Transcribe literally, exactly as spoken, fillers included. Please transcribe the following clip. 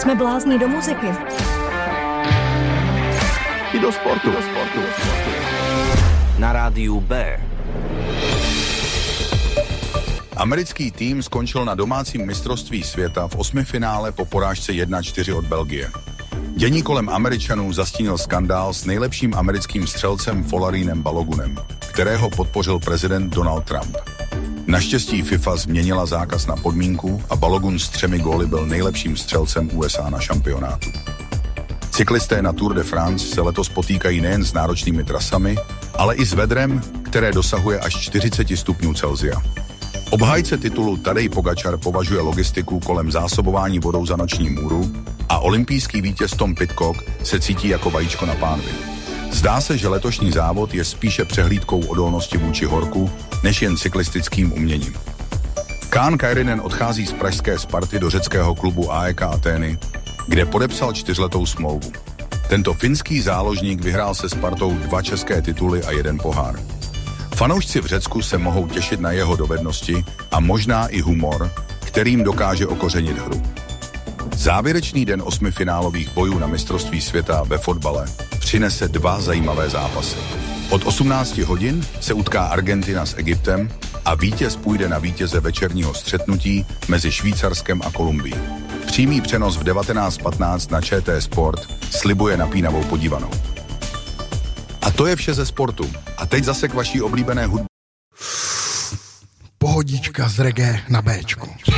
Jsme blázni do muziky. I do sportu. Do sportu. Na rádiu B. Americký tým skončil na domácím mistrovství světa v osmifinále po porážce jedna čtyři od Belgie. Dění kolem Američanů zastínil skandál s nejlepším americkým střelcem Folarínem Balogunem, kterého podpořil prezident Donald Trump. Naštěstí FIFA změnila zákaz na podmínku a Balogun s třemi góly byl nejlepším střelcem U S A na šampionátu. Cyklisté na Tour de France se letos potýkají nejen s náročnými trasami, ale i s vedrem, které dosahuje až čtyřicet stupňů Celsia. Obhájce titulu Tadej Pogačar považuje logistiku kolem zásobování vodou za noční můru a olympijský vítěz Tom Pidcock se cítí jako vajíčko na pánvi. Zdá se, že letošní závod je spíše přehlídkou odolnosti vůči horku, než jen cyklistickým uměním. Kaan Kairinen odchází z pražské Sparty do řeckého klubu A E K Atény, kde podepsal čtyřletou smlouvu. Tento finský záložník vyhrál se Spartou dva české tituly a jeden pohár. Fanoušci v Řecku se mohou těšit na jeho dovednosti a možná i humor, kterým dokáže okořenit hru. Závěrečný den osmifinálových bojů na mistrovství světa ve fotbale přinese dva zajímavé zápasy. Od osmnácti hodin se utká Argentina s Egyptem a vítěz půjde na vítěze večerního střetnutí mezi Švýcarskem a Kolumbií. Přímý přenos v devatenáct patnáct na Č T Sport slibuje napínavou podívanou. A to je vše ze sportu. A teď zase k vaší oblíbené hudbě. Pohodička z reggae na Béčku.